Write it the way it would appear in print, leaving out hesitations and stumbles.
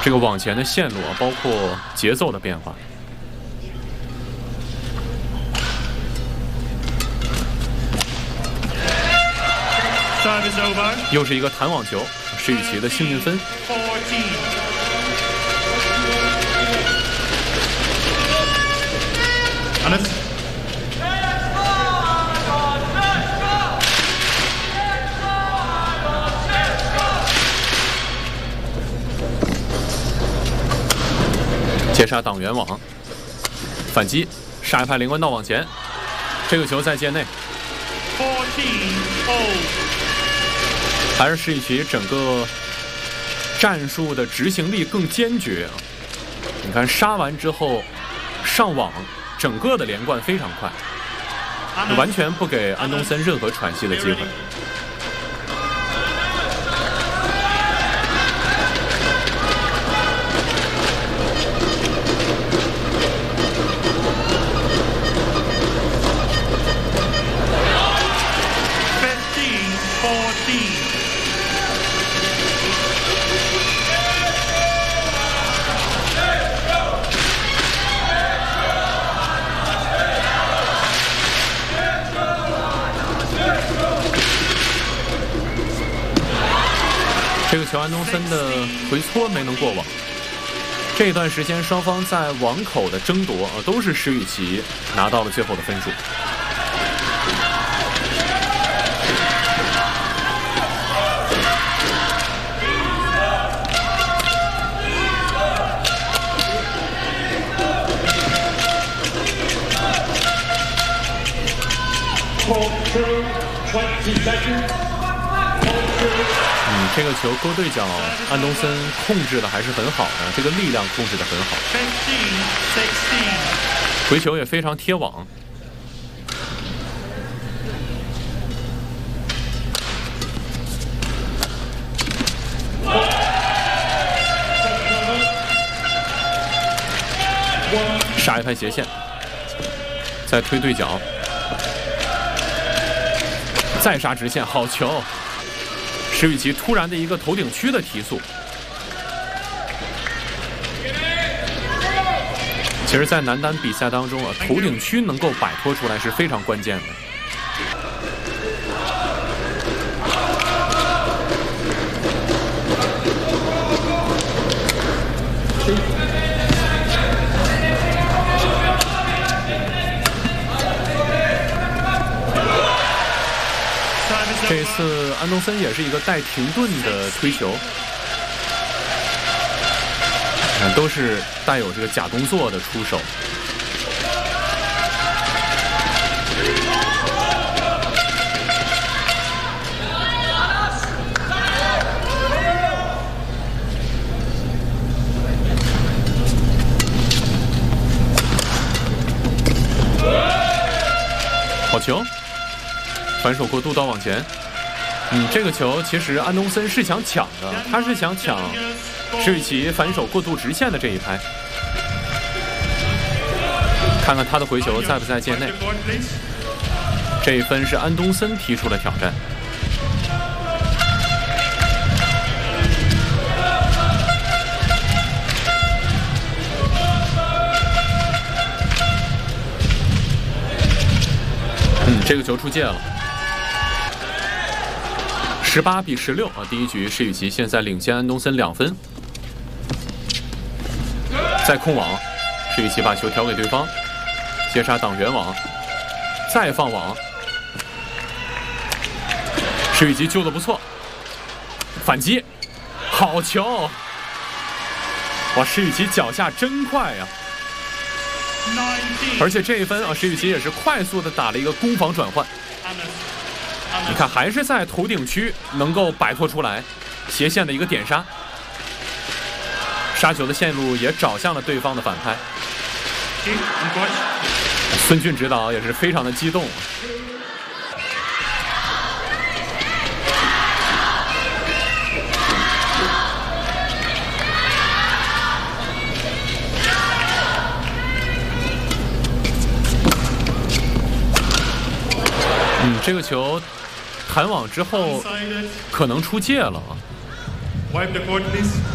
这个往前的线路啊，包括节奏的变化。又是一个弹网球，施雨琦的幸运分。接杀挡圆网，反击，杀一拍灵官道往前，这个球在界内。还是施雨琦整个战术的执行力更坚决啊！你看杀完之后上网，整个的连贯非常快，完全不给安东森任何喘息的机会。这个球安东森的回搓没能过网。这一段时间双方在网口的争夺都是施雨琦拿到了最后的分数。这个球勾对角，安东森控制的还是很好的，这个力量控制的很好，回球也非常贴网。杀一拍斜线，再推对角，再杀直线，好球！施雨琦突然的一个头顶区的提速，其实，在男单比赛当中啊，头顶区能够摆脱出来是非常关键的。这一次安东森也是一个带停顿的推球，都是带有这个假动作的出手。好球！反手过渡到往前，这个球其实安东森是想抢的，他是想抢施雨琦反手过渡直线的这一拍。看看他的回球在不在界内。这一分是安东森提出了挑战。这个球出界了。18比16啊！第一局施雨琦现在领先安东森2分。再控网，施雨琦把球调给对方，接杀挡圆网，再放网。施雨琦救得不错，反击，好球！哇，施雨琦脚下真快呀！而且这一分啊，施雨琦也是快速的打了一个攻防转换。你看，还是在头顶区能够摆脱出来斜线的一个点杀，杀球的线路也找向了对方的反拍。孙俊指导也是非常的激动。这个球弹网之后可能出界了。